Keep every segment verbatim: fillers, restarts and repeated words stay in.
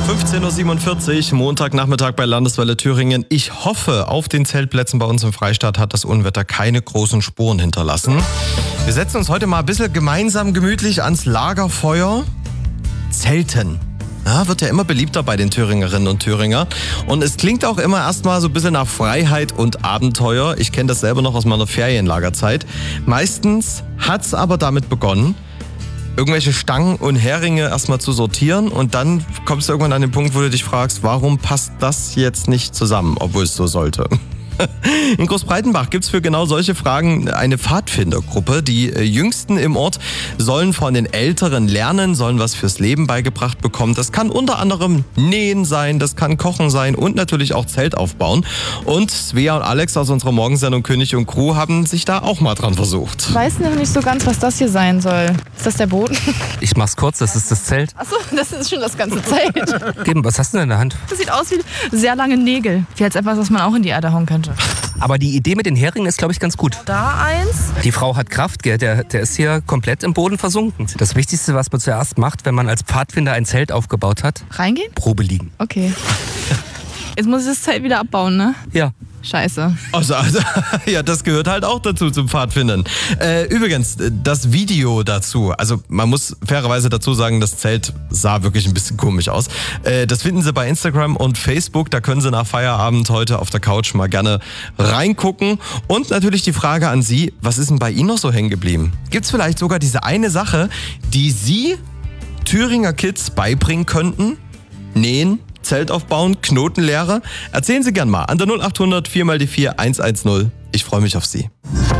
fünfzehn Uhr siebenundvierzig, Montagnachmittag bei Landeswelle Thüringen. Ich hoffe, auf den Zeltplätzen bei uns im Freistaat hat das Unwetter keine großen Spuren hinterlassen. Wir setzen uns heute mal ein bisschen gemeinsam gemütlich ans Lagerfeuer. Zelten. Ja, wird ja immer beliebter bei den Thüringerinnen und Thüringer. Und es klingt auch immer erstmal so ein bisschen nach Freiheit und Abenteuer. Ich kenne das selber noch aus meiner Ferienlagerzeit. Meistens hat's aber damit begonnen, irgendwelche Stangen und Heringe erstmal zu sortieren, und dann kommst du irgendwann an den Punkt, wo du dich fragst, warum passt das jetzt nicht zusammen, obwohl es so sollte. In Großbreitenbach gibt's für genau solche Fragen eine Pfadfindergruppe. Die Jüngsten im Ort sollen von den Älteren lernen, sollen was fürs Leben beigebracht bekommen. Das kann unter anderem Nähen sein, das kann Kochen sein und natürlich auch Zelt aufbauen. Und Svea und Alex aus unserer Morgensendung König und Crew haben sich da auch mal dran versucht. Ich weiß noch nicht so ganz, was das hier sein soll. Ist das der Boden? Ich mach's kurz, das ist das Zelt. Achso, das ist schon das ganze Zelt. Geben, was hast du denn in der Hand? Das sieht aus wie sehr lange Nägel. Wie als etwas, was man auch in die Erde hauen könnte. Aber die Idee mit den Heringen ist, glaube ich, ganz gut. Da eins. Die Frau hat Kraft, gell? Der, der ist hier komplett im Boden versunken. Das Wichtigste, was man zuerst macht, wenn man als Pfadfinder ein Zelt aufgebaut hat: Reingehen? Probe liegen. Okay. Jetzt muss ich das Zelt wieder abbauen, ne? Ja. Scheiße. Also, also, ja, das gehört halt auch dazu, zum Pfadfindern. Äh, übrigens, das Video dazu, also man muss fairerweise dazu sagen, das Zelt sah wirklich ein bisschen komisch aus. Äh, das finden Sie bei Instagram und Facebook, da können Sie nach Feierabend heute auf der Couch mal gerne reingucken. Und natürlich die Frage an Sie, was ist denn bei Ihnen noch so hängen geblieben? Gibt's vielleicht sogar diese eine Sache, die Sie Thüringer Kids beibringen könnten? Nähen? Zelt aufbauen, Knotenlehre? Erzählen Sie gern mal an der null acht hundert vier mal die vier eins eins null. Ich freue mich auf Sie.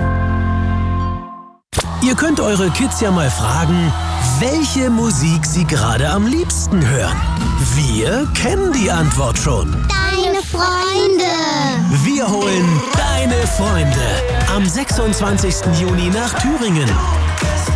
Ihr könnt eure Kids ja mal fragen, welche Musik sie gerade am liebsten hören. Wir kennen die Antwort schon. Deine Freunde. Wir holen deine Freunde am sechsundzwanzigsten Juni nach Thüringen.